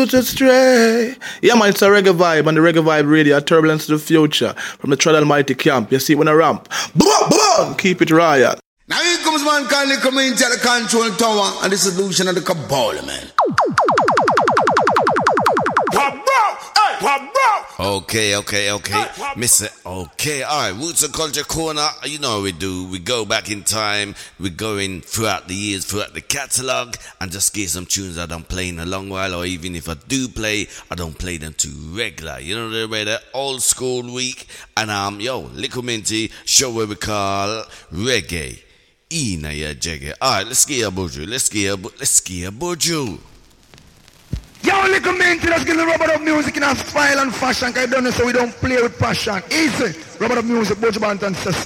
youth astray. Yeah, man, it's a reggae vibe, and the reggae vibe radio, a turbulence to the future. From the Tread Almighty camp, you see when I ramp. Boom, boom, keep it riot. Now here comes mankind coming into the control tower and the solution of the cabal, man. Okay. Mr. Okay, alright, Roots and Culture Corner, you know what we do. We go back in time, we're going throughout the years, throughout the catalogue, and just get some tunes I don't play in a long while, or even if I do play, I don't play them too regular. You know the way, the old school week, and Little Minty, show where we call reggae. Ina ya jaggy. Alright, let's get a buju. Let's get a buju. Yo, Little Minty, let's get the rubber of music in a style and fashion, because I don't know, so we don't play with passion. Easy. Rubber of music, Buju Banton says.